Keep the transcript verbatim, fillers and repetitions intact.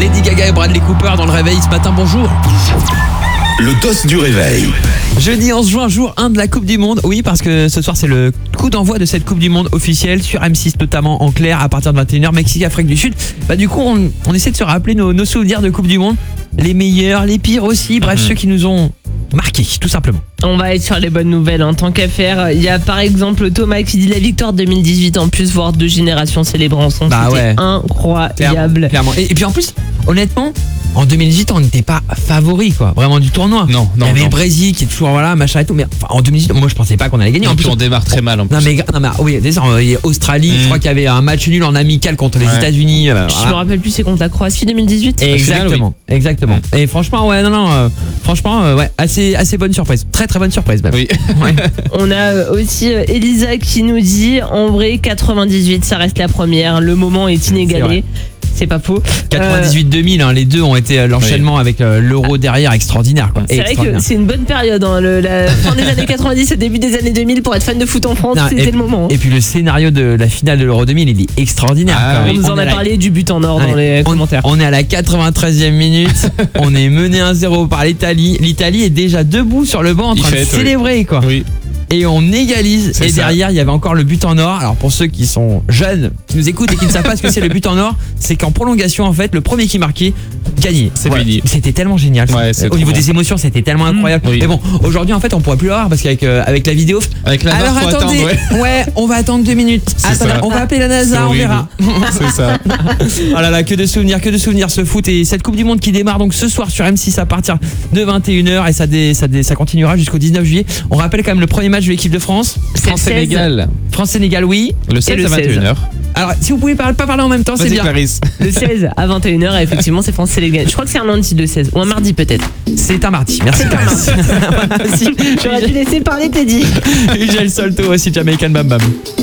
Lady Gaga et Bradley Cooper dans le réveil ce matin, bonjour. Le dos du réveil. Jeudi onze juin, jour un de la Coupe du Monde. Oui, parce que ce soir c'est le coup d'envoi de cette Coupe du Monde officielle sur M six, notamment en clair à partir de vingt et une heures, Mexique, Afrique du Sud. Bah du coup on, on essaie de se rappeler nos, nos souvenirs de Coupe du Monde, les meilleurs, les pires aussi, bref, mmh. ceux qui nous ont marqués, tout simplement. On va être sur les bonnes nouvelles, en tant qu'à faire. Il y a par exemple Thomas qui dit la victoire deux mille dix-huit en plus, voire deux générations célébrant son. Bah C'était ouais. incroyable. Clairement, clairement. Et, et puis en plus, honnêtement, en deux mille dix-huit, on n'était pas favori, quoi, vraiment du tournoi. Non, non. Il y avait non. le Brésil qui est toujours voilà, machin et tout. Mais enfin, en deux mille dix-huit, moi je pensais pas qu'on allait gagner. En en plus, plus, on démarre très mal. En plus. Non mais, non mais oui, désolé, il y a Australie. Mm. Je crois qu'il y avait un match nul en amical contre les ouais. États-Unis. Euh, Je voilà. me rappelle plus, c'est contre la Croatie deux mille dix-huit. Exactement, final, oui. exactement. Mm. Et franchement, ouais, non, non, euh, franchement, euh, ouais, assez, assez bonne surprise, très très bonne surprise. Même. Oui. Ouais. On a aussi Elisa qui nous dit en vrai quatre-vingt-dix-huit, ça reste la première. Le moment est inégalé. C'est pas faux. quatre-vingt-dix-huit deux mille, hein, les deux ont été l'enchaînement oui. avec euh, l'euro derrière, extraordinaire. Quoi. C'est vrai que c'est une bonne période, hein, le, la fin des années quatre-vingt-dix et début des années deux mille pour être fan de foot en France, c'était le moment. Hein. Et puis le scénario de la finale de l'euro deux mille, il est extraordinaire. Ah, oui. On nous en on a parlé la... du but en or Allez, dans les on, commentaires. On est à la quatre-vingt-treizième minute, on est mené un zéro par l'Italie. L'Italie est déjà debout sur le banc en train il de fait, célébrer. Oui. Quoi. Oui. Et on égalise. C'est et ça. Derrière il y avait encore le but en or. Alors pour ceux qui sont jeunes, qui nous écoutent et qui ne savent pas ce que c'est le but en or, c'est qu'en prolongation en fait le premier qui marquait gagnait. C'est voilà. C'était tellement génial. Ouais, au niveau bon. des émotions c'était tellement incroyable. Mmh, oui. Mais bon aujourd'hui en fait on pourrait plus l'avoir parce qu'avec euh, avec la vidéo. Avec la alors faut attendez, attendre, ouais. ouais on va attendre deux minutes. Attendez, on va appeler la NASA, on verra. C'est ça. Oh là là, que de souvenirs, que de souvenirs ce foot et cette Coupe du Monde qui démarre donc ce soir sur M six à partir de vingt et une heures et ça, dé, ça, dé, ça continuera jusqu'au dix-neuf juillet. On rappelle quand même le premier match de l'équipe de France. France-Sénégal. France-Sénégal, oui. Le seize à vingt et une heures. Alors, si vous pouvez pas parler en même temps, c'est bien. Clarisse. Le seize à vingt et une heures, effectivement, c'est France-Sénégal. Je crois que c'est un lundi le seize, ou un mardi peut-être. C'est un mardi, merci Clarisse. J'aurais dû laisser parler Teddy. Ugel Solto aussi, Jamaican Bam Bam.